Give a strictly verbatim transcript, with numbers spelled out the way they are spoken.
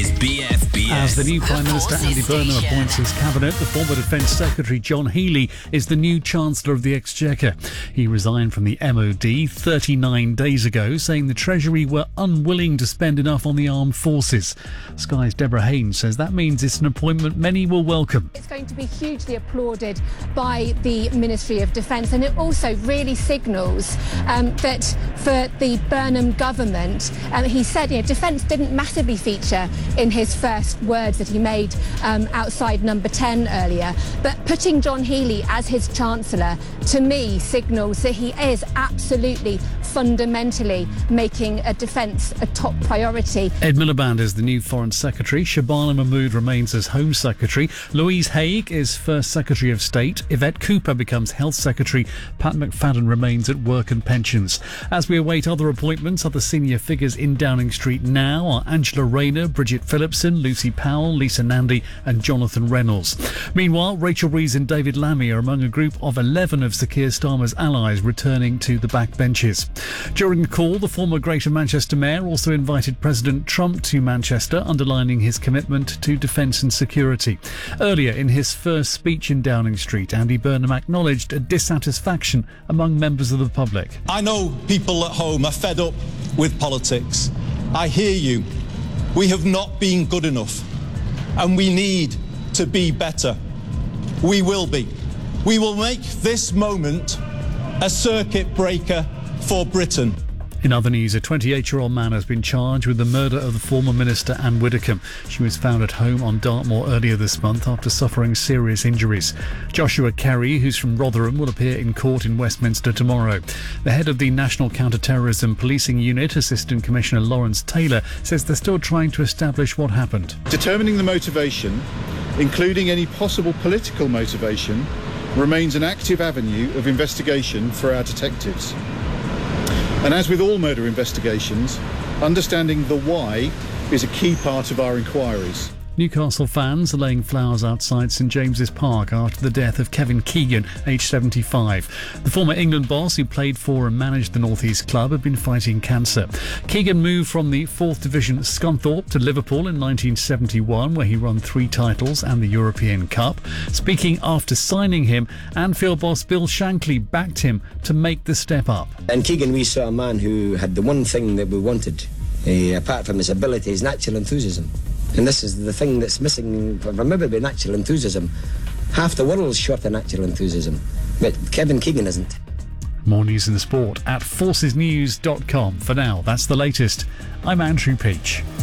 is B F B S. As the new Prime Minister Andy Burnham appoints his cabinet, the former Defence Secretary John Healey is the new Chancellor of the Exchequer. He resigned from the M O D thirty-nine days ago, saying the Treasury were unwilling to spend enough on the armed forces. Sky's Deborah Haynes says that means it's an appointment many will welcome. It's going to be hugely applauded by the Ministry of Defence, and it also really signals um, that for the Burnham government, um, he said, you know, defence didn't massively feature in his first words that he made um, outside number ten earlier, but putting John Healey as his Chancellor, to me, signals that he is absolutely fundamentally making a defence a top priority. Ed Miliband is the new Foreign Secretary. Shabana Mahmood remains as Home Secretary. Louise Haigh is First Secretary of State. Yvette Cooper becomes Health Secretary. Pat McFadden remains at Work and Pensions. As we await other appointments, other senior figures in Downing Street now are Angela Rayner, Bridget Phillipson, Lucy Powell, Lisa Nandy and Jonathan Reynolds. Meanwhile, Rachel Rees and David Lammy are among a group of eleven of Sir Keir Starmer's allies returning to the backbenches. During the call, the former Greater Manchester Mayor also invited President Trump to Manchester, underlining his commitment to defence and security. Earlier in his first speech in Downing Street, Andy Burnham acknowledged a dissatisfaction among members of the public. I know people at home are fed up with politics. I hear you. We have not been good enough, and we need to be better. We will be. We will make this moment a circuit breaker for Britain. In other news, a twenty-eight-year-old man has been charged with the murder of the former Minister Anne Widdecombe. She was found at home on Dartmoor earlier this month after suffering serious injuries. Joshua Kerry, who's from Rotherham, will appear in court in Westminster tomorrow. The head of the National Counter-Terrorism Policing Unit, Assistant Commissioner Lawrence Taylor, says they're still trying to establish what happened. Determining the motivation, including any possible political motivation, remains an active avenue of investigation for our detectives. And as with all murder investigations, understanding the why is a key part of our inquiries. Newcastle fans are laying flowers outside St James's Park after the death of Kevin Keegan, aged seventy-five. The former England boss who played for and managed the North East club had been fighting cancer. Keegan moved from the fourth Division Scunthorpe to Liverpool in nineteen seventy-one, where he won three titles and the European Cup. Speaking after signing him, Anfield boss Bill Shankly backed him to make the step up. And Keegan, we saw a man who had the one thing that we wanted, uh, apart from his ability, his natural enthusiasm. And this is the thing that's missing from everybody, natural enthusiasm. Half the world's short of natural enthusiasm, but Kevin Keegan isn't. More news in the sport at forces news dot com. For now, that's the latest. I'm Andrew Peach.